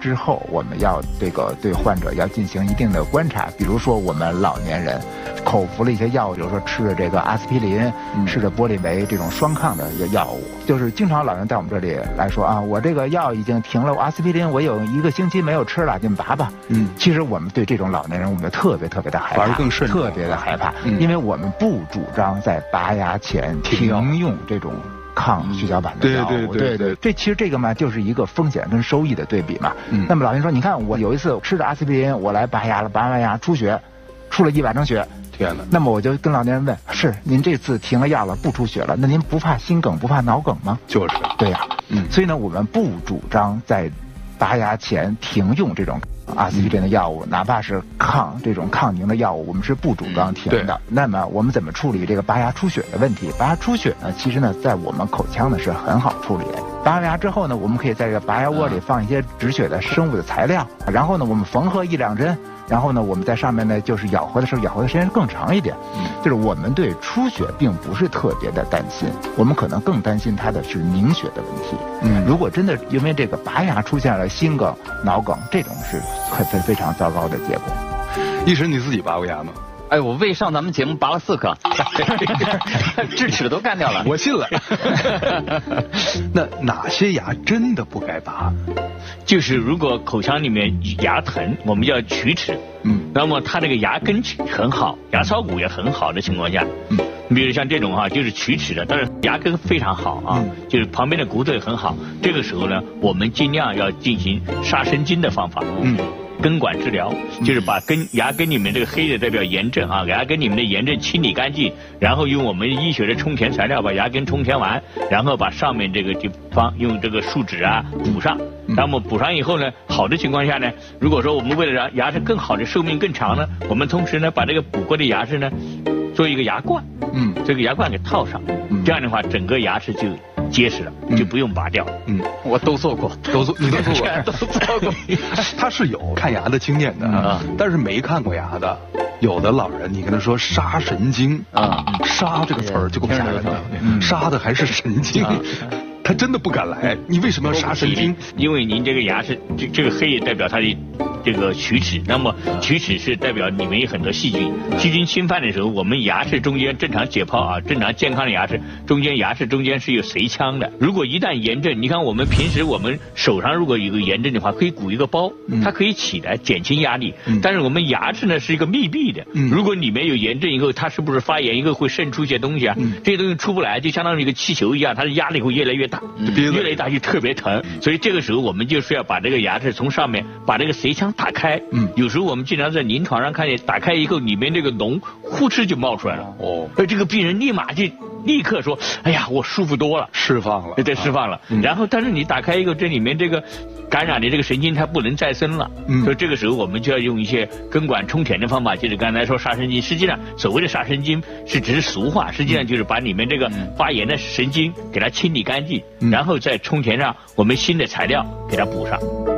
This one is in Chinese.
之后，我们要对患者要进行一定的观察，比如说我们老年人口服了一些药物，比如说吃的这个阿司匹林，吃的玻利维这种双抗的药物，就是经常老人在我们这里来说啊，我这个药已经停了，阿司匹林我有1个星期没有吃了，你们拔吧。其实我们对这种老年人，我们就特别的害怕， 反而更慎重， 特别的害怕，因为我们不主张在拔牙前停用这种抗血小板的药物。对，这其实这个嘛，就是一个风险跟收益的对比嘛。那么老人说，你看我有一次吃的阿司匹林，我来拔牙了，拔完牙出血，出了100张血。 天哪！ 那么我就跟老年人问：是您这次停了药了，不出血了，那您不怕心梗，不怕脑梗吗？ 就是， 对呀。所以呢，我们不主张在拔牙前停用这种阿司匹林的药物，哪怕是这种抗凝的药物，我们是不主张停的。那么我们怎么处理这个拔牙出血的问题？拔牙出血呢，其实呢，在我们口腔呢是很好处理的。拔完牙之后呢，我们可以在这个拔牙窝里放一些止血的生物的材料，然后呢，我们缝合1、2针。然后呢，我们在上面呢，就是咬合的时候，咬合的时间更长一点。就是我们对出血并不是特别的担心，我们可能更担心它的是凝血的问题。如果真的因为这个拔牙出现了心梗、脑梗，这种是非常糟糕的结果。 医生，你自己拔过牙吗？ 哎，我为上咱们节目拔了4颗，智齿都干掉了。 我信了。那哪些牙真的不该拔？ 就是如果口腔里面牙疼，我们叫龋齿，那么它这个牙根很好，牙槽骨也很好的情况下，比如像这种就是龋齿的，但是牙根非常好啊，就是旁边的骨头也很好，这个时候呢，我们尽量要进行杀神经的方法，根管治疗，就是把牙根里面这个黑的代表炎症啊，牙根里面的炎症清理干净，然后用我们医学的充填材料把牙根充填完，然后把上面这个地方用这个树脂补上。那么补上以后呢，好的情况下呢，如果说我们为了让牙齿更好的寿命更长呢，我们同时呢把这个补过的牙齿呢做一个牙冠，这个牙冠给套上，这样的话整个牙齿就结实了，就不用拔掉。 我都做过， 你都做过， 都做过。 他是有看牙的经验的但是没看过牙的，有的老人你跟他说杀神经杀这个词儿就够吓人的，杀的还是神经。他真的不敢来，你为什么要杀神经？ 因为您这个牙是这个黑也代表它的这个龋齿，那么龋齿是代表里面有很多细菌，细菌侵犯的时候，我们牙齿中间正常解剖正常健康的牙齿中间是有髓腔的。如果一旦炎症，你看我们平时我们手上如果有个炎症的话，可以鼓一个包，它可以起来减轻压力。但是我们牙齿呢是一个密闭的，如果里面有炎症以后，它是不是发炎以后会渗出一些东西这些东西出不来，就相当于一个气球一样，它的压力会越来越大。越来越大就特别疼，所以这个时候我们就是要把这个牙齿从上面把这个髓腔打开。有时候我们经常在临床上看见，打开以后里面这个脓呼哧就冒出来了。这个病人立刻说：“哎呀，我舒服多了， 释放了， 对，释放了。”然后，但是你打开一个，这里面这个感染的这个神经它不能再生了。所以这个时候我们就要用一些根管充填的方法，就是刚才说杀神经。实际上，所谓的杀神经只是俗话，实际上就是把里面这个发炎的神经给它清理干净，然后再充填上我们新的材料给它补上。